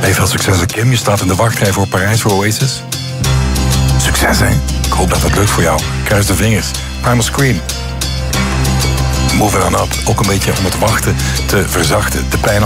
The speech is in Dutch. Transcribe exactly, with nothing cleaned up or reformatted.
Hey, veel succes, Kim. Je staat in de wachtrij voor Parijs voor Oasis. Succes, hè? Ik hoop dat het lukt voor jou. Kruis de vingers. Primal Scream. Move it on up. Ook een beetje om het wachten te verzachten. De pijn